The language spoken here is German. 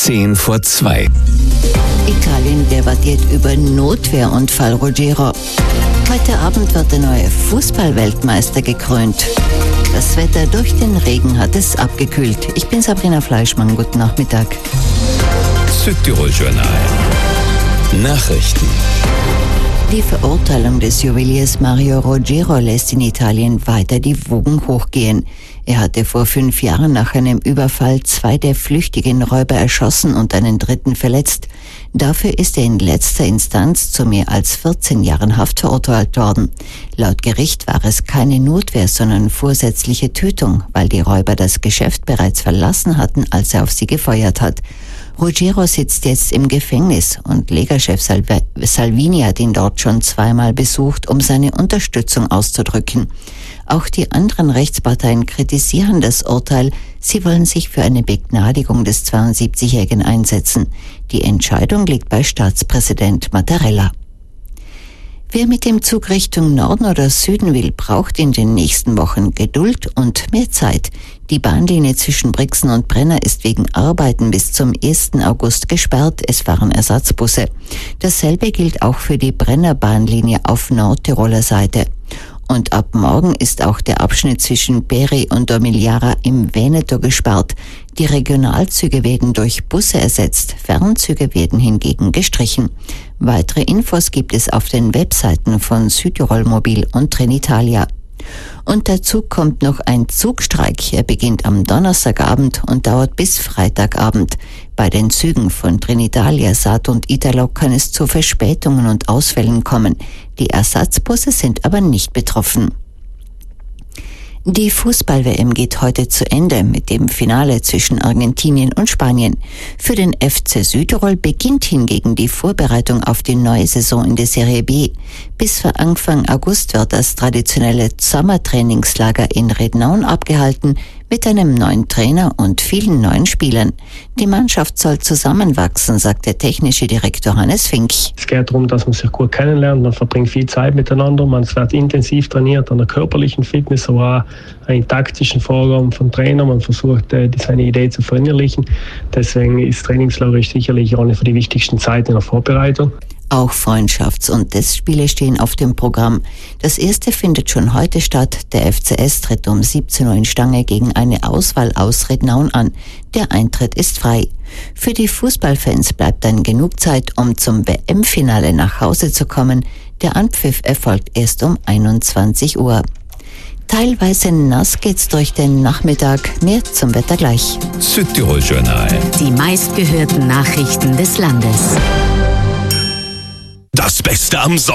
2:10. Italien debattiert über Notwehrunfall Ruggiero. Heute Abend wird der neue Fußball-Weltmeister gekrönt. Das Wetter durch den Regen hat es abgekühlt. Ich bin Sabrina Fleischmann, guten Nachmittag. Südtirol Journal. Nachrichten. Die Verurteilung des Juweliers Mario Ruggiero lässt in Italien weiter die Wogen hochgehen. Er hatte vor 5 Jahren nach einem Überfall 2 der flüchtigen Räuber erschossen und einen dritten verletzt. Dafür ist er in letzter Instanz zu mehr als 14 Jahren Haft verurteilt worden. Laut Gericht war es keine Notwehr, sondern vorsätzliche Tötung, weil die Räuber das Geschäft bereits verlassen hatten, als er auf sie gefeuert hat. Ruggiero sitzt jetzt im Gefängnis und Lega-Chef Salvini hat ihn dort schon 2-mal besucht, um seine Unterstützung auszudrücken. Auch die anderen Rechtsparteien kritisieren das Urteil. Sie wollen sich für eine Begnadigung des 72-Jährigen einsetzen. Die Entscheidung liegt bei Staatspräsident Mattarella. Wer mit dem Zug Richtung Norden oder Süden will, braucht in den nächsten Wochen Geduld und mehr Zeit. Die Bahnlinie zwischen Brixen und Brenner ist wegen Arbeiten bis zum 1. August gesperrt. Es fahren Ersatzbusse. Dasselbe gilt auch für die Brenner Bahnlinie auf Nordtiroler Seite. Und ab morgen ist auch der Abschnitt zwischen Peri und Domigliara im Veneto gesperrt. Die Regionalzüge werden durch Busse ersetzt, Fernzüge werden hingegen gestrichen. Weitere Infos gibt es auf den Webseiten von Südtirol Mobil und Trenitalia. Und dazu kommt noch ein Zugstreik. Er beginnt am Donnerstagabend und dauert bis Freitagabend. Bei den Zügen von Trenitalia, Sat und Italo kann es zu Verspätungen und Ausfällen kommen. Die Ersatzbusse sind aber nicht betroffen. Die Fußball-WM geht heute zu Ende mit dem Finale zwischen Argentinien und Spanien. Für den FC Südtirol beginnt hingegen die Vorbereitung auf die neue Saison in der Serie B. Bis Anfang August wird das traditionelle Sommertrainingslager in Rednaun abgehalten mit einem neuen Trainer und vielen neuen Spielern. Die Mannschaft soll zusammenwachsen, sagt der technische Direktor Hannes Fink. Es geht darum, dass man sich gut kennenlernt, man verbringt viel Zeit miteinander, man wird intensiv trainiert an der körperlichen Fitness, aber auch an den taktischen Vorgaben vom Trainer. Man versucht, seine Idee zu verinnerlichen. Deswegen ist Trainingslager sicherlich eine der wichtigsten Zeiten in der Vorbereitung. Auch Freundschafts- und Testspiele stehen auf dem Programm. Das erste findet schon heute statt. Der FCS tritt um 17 Uhr in Stange gegen eine Auswahl aus Rednaun an. Der Eintritt ist frei. Für die Fußballfans bleibt dann genug Zeit, um zum WM-Finale nach Hause zu kommen. Der Anpfiff erfolgt erst um 21 Uhr. Teilweise nass geht's durch den Nachmittag. Mehr zum Wetter gleich. Südtirol Journal. Die meistgehörten Nachrichten des Landes. Das Beste am